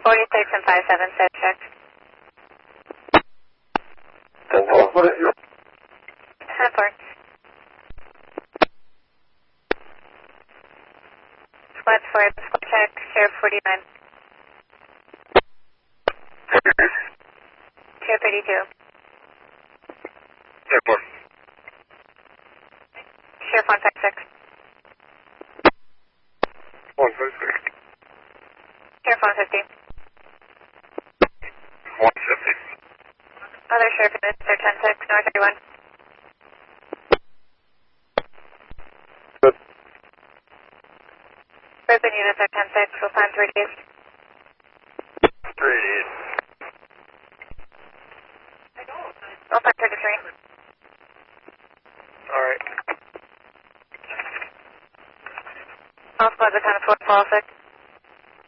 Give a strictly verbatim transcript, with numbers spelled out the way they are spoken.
forty-six and five seven, set check. ten four. ten four. Squad four, squad check, Sheriff forty-nine. Sheriff thirty-two. ten four. Sheriff one five six. one five six. Sheriff one fifty. one fifty. Other sheriff units are ten six, North thirty-one. Good. Urban units are ten six, we'll find three days. three eight. We'll find thirty-three. Alright. All squads are ten four, fall six.